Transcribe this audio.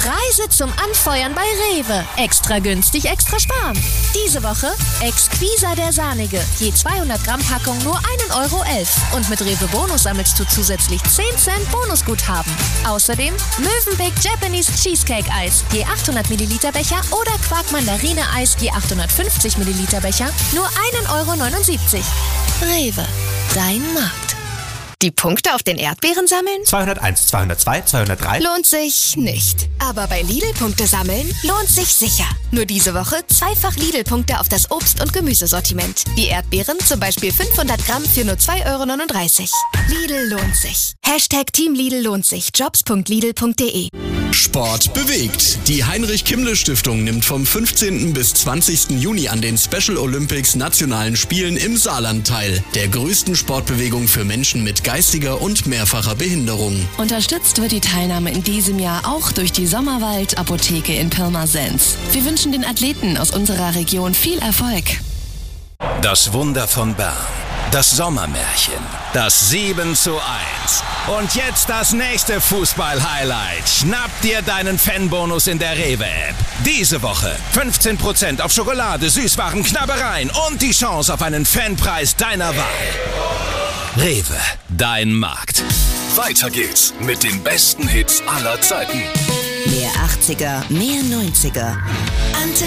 Preise zum Anfeuern bei Rewe. Extra günstig, extra sparen. Diese Woche Exquisa der Sahnige. Je 200 Gramm Packung nur 1,11 €. Und mit Rewe Bonus sammelst du zusätzlich 10 Cent Bonusguthaben. Außerdem Mövenpick Japanese Cheesecake Eis. Je 800 Milliliter Becher oder Quark Mandarine Eis. Je 850 Milliliter Becher. Nur 1,79 €. Rewe. Dein Markt. Die Punkte auf den Erdbeeren sammeln? 201, 202, 203. Lohnt sich nicht. Aber bei Lidl-Punkte sammeln lohnt sich sicher. Nur diese Woche zweifach Lidl-Punkte auf das Obst- und Gemüsesortiment. Die Erdbeeren, zum Beispiel 500 Gramm für nur 2,39 €. Lidl lohnt sich. Hashtag Team Lidl lohnt sich. Jobs.lidl.de. Sport bewegt. Die Heinrich-Kimmle-Stiftung nimmt vom 15. bis 20. Juni an den Special Olympics Nationalen Spielen im Saarland teil. Der größten Sportbewegung für Menschen mit geistiger und mehrfacher Behinderung. Unterstützt wird die Teilnahme in diesem Jahr auch durch die Sommerwald-Apotheke in Pirmasens. Wir wünschen den Athleten aus unserer Region viel Erfolg. Das Wunder von Bern. Das Sommermärchen. Das 7:1. Und jetzt das nächste Fußball-Highlight. Schnapp dir deinen Fanbonus in der Rewe-App. Diese Woche 15% auf Schokolade, Süßwaren, Knabbereien und die Chance auf einen Fanpreis deiner Wahl. Rewe, dein Markt. Weiter geht's mit den besten Hits aller Zeiten. Mehr 80er, mehr 90er. Antenne